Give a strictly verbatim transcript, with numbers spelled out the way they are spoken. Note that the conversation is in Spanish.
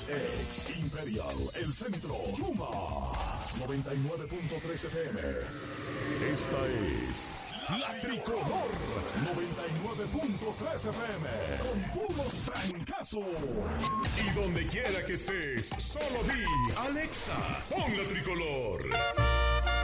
Ex Imperial, El Centro, Chuma, noventa y nueve punto tres F M. Esta es La Tricolor, noventa y nueve punto tres F M, con puros trancazos. Y donde quiera que estés, solo di, Alexa, pon La Tricolor.